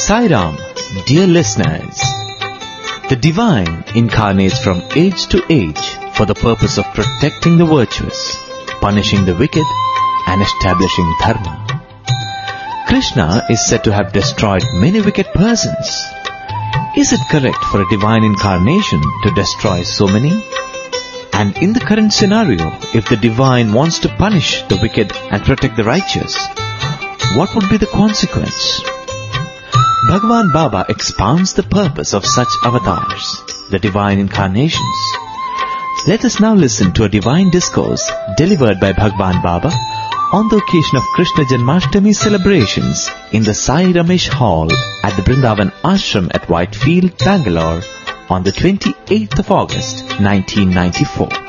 Sai Ram, dear listeners. The divine incarnates from age to age for the purpose of protecting the virtuous, punishing the wicked, and establishing dharma. Krishna is said to have destroyed many wicked persons. Is it correct for a divine incarnation to destroy so many? And in the current scenario, if the divine wants to punish the wicked and protect the righteous, what would be the consequence? Bhagwan Baba expounds the purpose of such avatars, the divine incarnations. Let us now listen to a divine discourse delivered by Bhagwan Baba on the occasion of Krishna Janmashtami celebrations in the Sai Ramesh Hall at the Brindavan Ashram at Whitefield, Bangalore on the 28th of August, 1994.